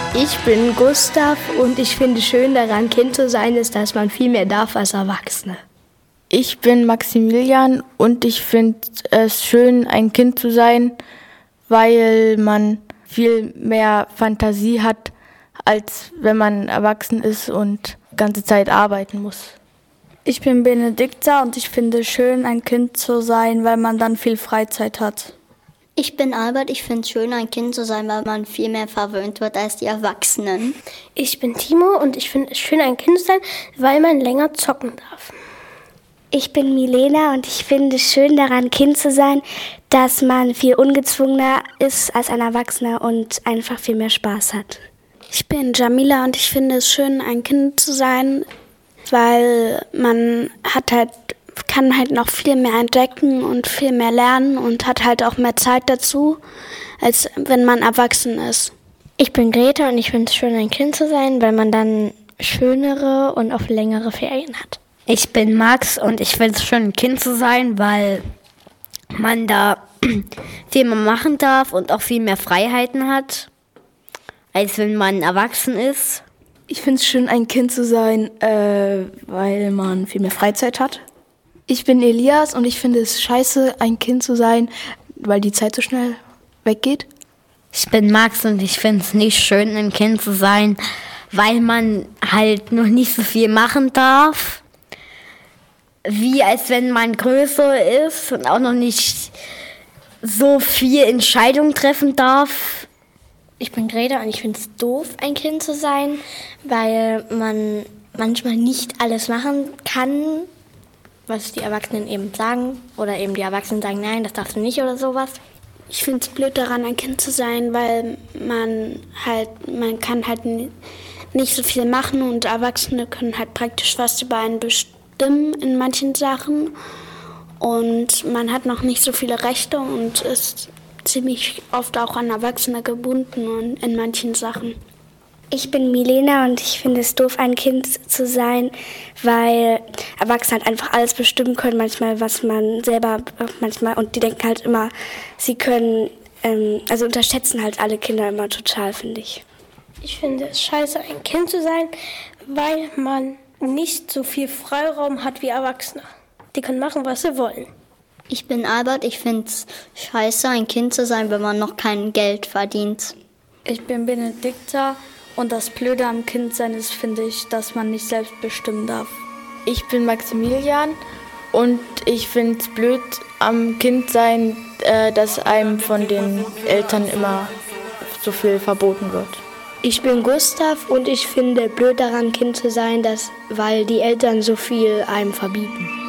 Ich bin Gustav und ich finde schön daran, Kind zu sein, ist, dass man viel mehr darf als Erwachsene. Ich bin Maximilian und ich finde es schön, ein Kind zu sein, weil man viel mehr Fantasie hat, als wenn man erwachsen ist und die ganze Zeit arbeiten muss. Ich bin Benedikta und ich finde es schön, ein Kind zu sein, weil man dann viel Freizeit hat. Ich bin Albert, ich finde es schön, ein Kind zu sein, weil man viel mehr verwöhnt wird als die Erwachsenen. Ich bin Timo und ich finde es schön, ein Kind zu sein, weil man länger zocken darf. Ich bin Milena und ich finde es schön daran, Kind zu sein, dass man viel ungezwungener ist als ein Erwachsener und einfach viel mehr Spaß hat. Ich bin Jamila und ich finde es schön, ein Kind zu sein, weil man kann halt noch viel mehr entdecken und viel mehr lernen und hat halt auch mehr Zeit dazu, als wenn man erwachsen ist. Ich bin Greta und ich finde es schön, ein Kind zu sein, weil man dann schönere und auch längere Ferien hat. Ich bin Max und ich finde es schön, ein Kind zu sein, weil man da viel mehr machen darf und auch viel mehr Freiheiten hat, als wenn man erwachsen ist. Ich finde es schön, ein Kind zu sein, weil man viel mehr Freizeit hat. Ich bin Elias und ich finde es scheiße, ein Kind zu sein, weil die Zeit so schnell weggeht. Ich bin Max und ich finde es nicht schön, ein Kind zu sein, weil man halt noch nicht so viel machen darf, wie als wenn man größer ist und auch noch nicht so viel Entscheidungen treffen darf. Ich bin Greta und ich finde es doof, ein Kind zu sein, weil man manchmal nicht alles machen kann, was die Erwachsenen eben sagen. Oder eben die Erwachsenen sagen, nein, das darfst du nicht oder sowas. Ich finde es blöd daran, ein Kind zu sein, weil man kann halt nicht so viel machen und Erwachsene können halt praktisch was über einen bestimmen in manchen Sachen. Und man hat noch nicht so viele Rechte und ist ziemlich oft auch an Erwachsene gebunden und in manchen Sachen. Ich bin Milena und ich finde es doof, ein Kind zu sein, weil Erwachsene halt einfach alles bestimmen können, manchmal, was man selber, und die denken halt immer, sie können, also unterschätzen halt alle Kinder immer total, finde ich. Ich finde es scheiße, ein Kind zu sein, weil man nicht so viel Freiraum hat wie Erwachsene. Die können machen, was sie wollen. Ich bin Albert, ich finde es scheiße, ein Kind zu sein, wenn man noch kein Geld verdient. Ich bin Benedikta und das Blöde am Kindsein ist, finde ich, dass man nicht selbst bestimmen darf. Ich bin Maximilian und ich finde es blöd am Kindsein, dass einem von den Eltern immer so viel verboten wird. Ich bin Gustav und ich finde blöd daran, Kind zu sein, weil die Eltern so viel einem verbieten.